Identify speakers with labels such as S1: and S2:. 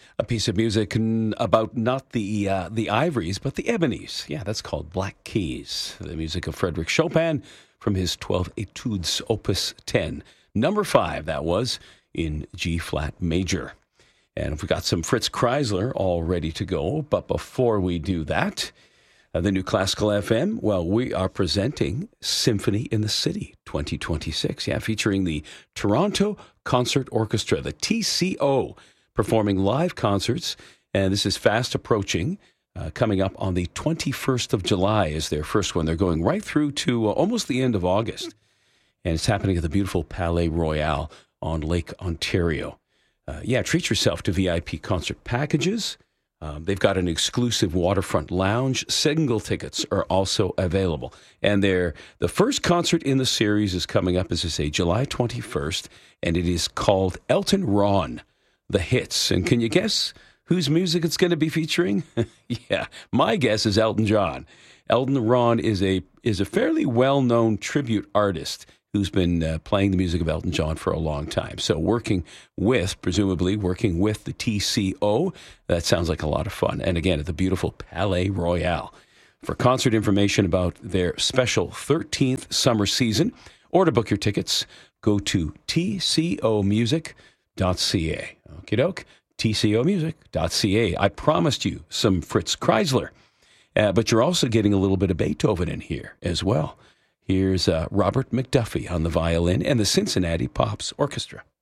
S1: A piece of music about not the Ivories, but the Ebonies. Yeah, that's called Black Keys. The music of Frédéric Chopin from his 12 Etudes, Opus 10. Number 5, that was, in G-flat major. And we've got some Fritz Kreisler all ready to go. But before we do that, the new Classical FM, well, we are presenting Symphony in the City 2026. Yeah, featuring the Toronto Concert Orchestra, the TCO, performing live concerts, and this is fast approaching. Coming up on the 21st of July is their first one. They're going right through to almost the end of August, and it's happening at the beautiful Palais Royal on Lake Ontario. Treat yourself to VIP concert packages. They've got an exclusive waterfront lounge. Single tickets are also available. And the first concert in the series is coming up, as I say, July 21st, and it is called Elton Ron, The Hits. And can you guess whose music it's going to be featuring? Yeah, my guess is Elton John. Elton Ron is a fairly well-known tribute artist who's been playing the music of Elton John for a long time. So presumably working with the TCO, that sounds like a lot of fun. And again, at the beautiful Palais Royal. For concert information about their special 13th summer season, or to book your tickets, go to tcomusic.ca. Okie doke, tcomusic.ca. I promised you some Fritz Kreisler, but you're also getting a little bit of Beethoven in here as well. Here's Robert McDuffie on the violin and the Cincinnati Pops Orchestra.